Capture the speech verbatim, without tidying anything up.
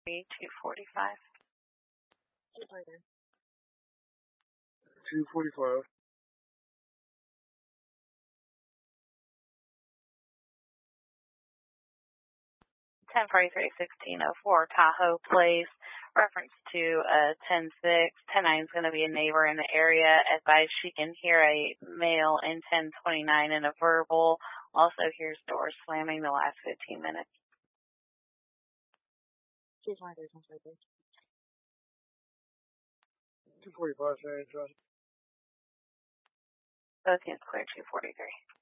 two forty-five. two forty-five. ten forty-three, sixteen oh four, Tahoe Place. Reference to uh, ten six. ten nine is going to be a neighbor in the area. Advised she can hear a male in ten twenty-nine and a verbal. Also hears doors slamming the last fifteen minutes. two forty-five, sorry, Both units clear, two forty-three.